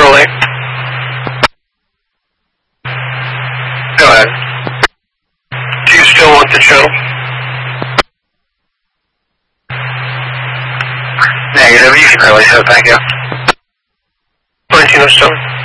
controlling. Go ahead. Do you still want the shuttle? Negative, you can release it, thank you. 1907.